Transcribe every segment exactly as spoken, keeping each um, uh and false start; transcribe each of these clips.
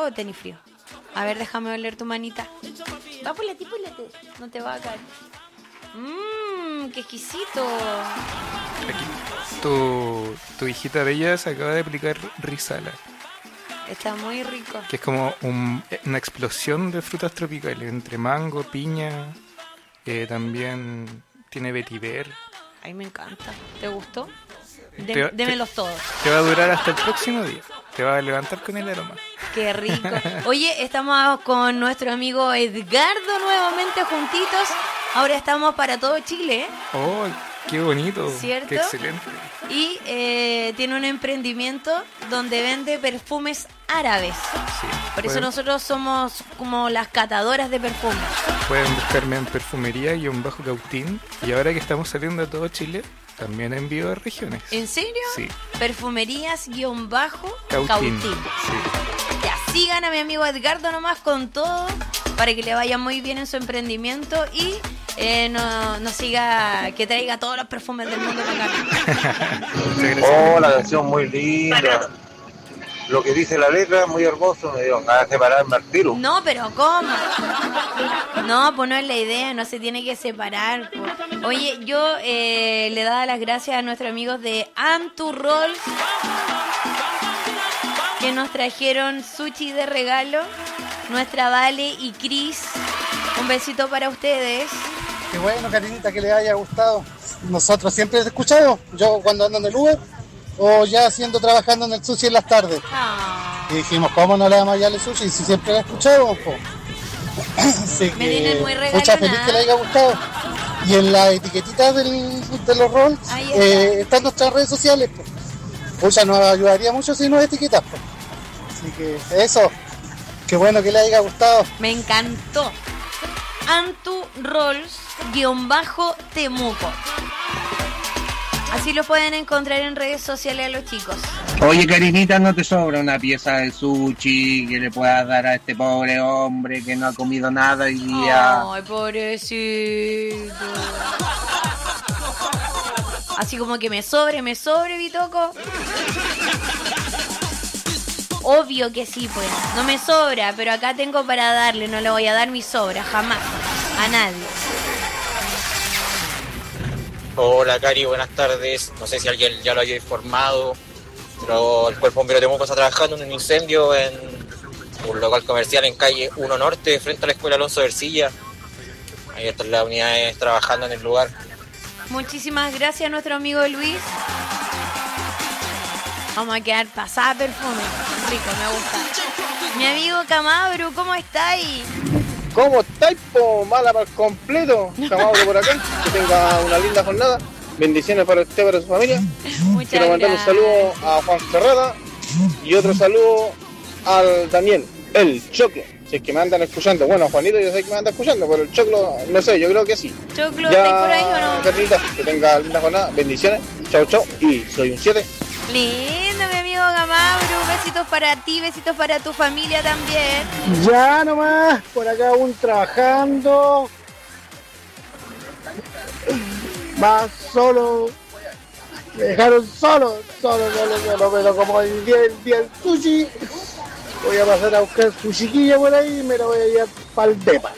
o tenés frío? A ver, déjame oler tu manita. Va, pulete, pulete. No te va a caer. Mmm, qué exquisito. Aquí, tu, tu hijita bella se acaba de aplicar Rizala, Está muy rico. que es como un- una explosión de frutas tropicales, entre mango, piña, eh, también tiene vetiver. Ay, me encanta. ¿Te gustó? De- Te va- démelos todos. Te va a durar hasta el próximo día. Te va a levantar con el aroma. Qué rico. Oye, estamos con nuestro amigo Edgardo nuevamente juntitos. Ahora estamos para todo Chile, ¿eh? ¡Oh, qué bonito! ¿Cierto? ¡Qué excelente! Y eh, tiene un emprendimiento donde vende perfumes árabes. Sí. Por eso Pueden, nosotros somos como las catadoras de perfumes. pueden buscarme en perfumería y un bajo cautín. Y ahora que estamos saliendo a todo Chile, también envío a regiones. ¿En serio? Sí. Perfumerías-cautín. Cautín. Sí. Ya, sigan a mi amigo Edgardo nomás con todo para que le vaya muy bien en su emprendimiento y eh, no, no siga, que traiga todos los perfumes del mundo para acá. Muchas gracias. Oh, la canción muy linda. Lo que dice la letra, muy hermoso. Me dio ganas de separarme al tiro. No, pero ¿cómo? No, pues no es la idea, no se tiene que separar. Po. Oye, yo eh, le daba las gracias a nuestros amigos de Anturrol que nos trajeron sushi de regalo. Nuestra Vale y Cris, un besito para ustedes. Qué bueno, Karinita, que les haya gustado. Nosotros siempre he escuchado, yo cuando ando en el Uber o ya haciendo, trabajando en el sushi en las tardes. Ah, Y dijimos, ¿cómo no le damos ya el sushi? Si siempre lo he escuchado, po. Así Me tienen que, muy mucha regalona. feliz que le haya gustado. Y en la etiquetita del, de los rolls Ahí está. eh, están nuestras redes sociales, po. Pucha, nos ayudaría mucho si nos etiquetas, po. Así que eso, qué bueno que le haya gustado. me encantó. Antu Rolls guión Temuco. Así lo pueden encontrar en redes sociales a los chicos. Oye, Karinita, ¿no te sobra una pieza de sushi que le puedas dar a este pobre hombre que no ha comido nada hoy día? Ay, pobrecito. Así como que me sobre, me sobre, Bitoco. Obvio que sí, pues. No me sobra, pero acá tengo para darle. No le voy a dar mi sobra, jamás. A nadie. Hola Cari, buenas tardes. No sé si alguien ya lo haya informado, pero el Cuerpo Bombero de Temuco está trabajando en un incendio en un local comercial en calle uno Norte, frente a la Escuela Alonso Versilla. Ahí están las unidades trabajando en el lugar. Muchísimas gracias a nuestro amigo Luis. Vamos a quedar pasada perfume. Rico, me gusta. Mi amigo Camabru, ¿cómo estáis? ¿Cómo estáis, po? Mala para el completo. Camabro por acá. Que tenga una linda jornada. Bendiciones para usted y para su familia. Muchas Quiero mandar un gracias. saludo a Juan Ferrada y otro saludo al Daniel, el Choclo. Si es que me andan escuchando. Bueno, Juanito yo sé que me anda escuchando, pero el Choclo, no sé, yo creo que sí. Choclo, ¿estáis por ahí o Ya, no? Carlita, que tenga linda jornada. Bendiciones. Chau, chau. Y soy un siete. Lindo, mi amigo Gamabru. Besitos para ti, besitos para tu familia también. Ya nomás, por acá aún trabajando. Más solo. Me dejaron solo, solo, solo, solo. Pero como el día, el día del sushi, voy a pasar a buscar su chiquilla por ahí y me la voy a llevar para el depa.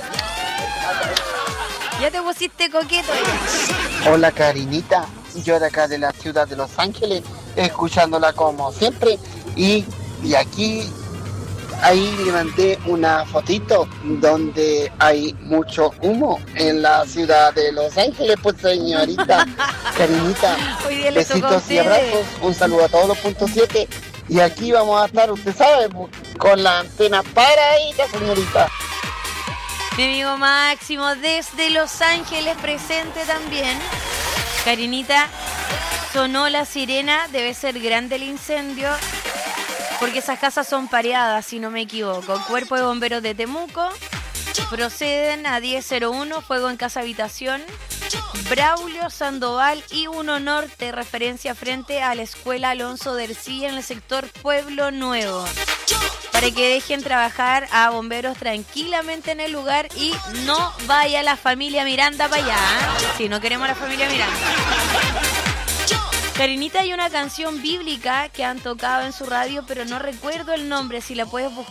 Ya te pusiste coqueto. Hola Karinita, yo de acá de la ciudad de Los Ángeles, escuchándola como siempre y, y aquí, ahí le mandé una fotito donde hay mucho humo en la ciudad de Los Ángeles, pues señorita Karinita, Hoy día le tocó a besitos y ustedes. abrazos, un saludo a todos los puntos siete y aquí vamos a estar, usted sabe, pues, con la antena paradita señorita. Mi amigo Máximo desde Los Ángeles presente también. Karinita, sonó la sirena, debe ser grande el incendio, porque esas casas son pareadas, si no me equivoco. Cuerpo de Bomberos de Temuco, proceden a diez cero uno, fuego en casa habitación, Braulio Sandoval y uno Norte, referencia frente a la Escuela Alonso de Ercilla en el sector Pueblo Nuevo. Para que dejen trabajar a bomberos tranquilamente en el lugar y no vaya la familia Miranda para allá. ¿eh? Sí, no queremos a la familia Miranda. Karinita, hay una canción bíblica que han tocado en su radio, pero no recuerdo el nombre, si la puedes buscar.